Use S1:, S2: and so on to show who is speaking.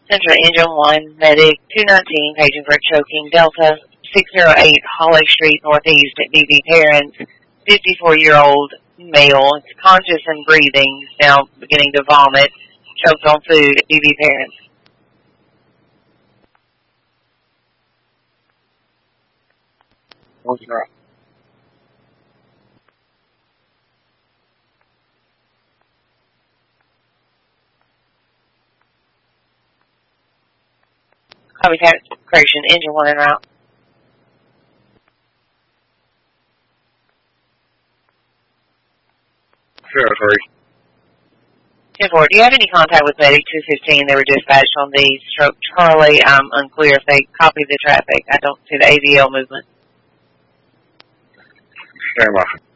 S1: Central Engine 1, Medic 219, paging for choking. Delta 608, Holly Street, Northeast at BB Parents, 54-year-old male. It's conscious and breathing, now beginning to vomit, choked on food at BB Parents.
S2: What's wrong?
S1: Copy, correction, Engine 1 en route.
S2: Sure,
S1: 10-4, do you have any contact with Medic 215? They were dispatched on the stroke Charlie. I'm unclear if they copied the traffic. I don't see the AVL movement.
S2: Stand by.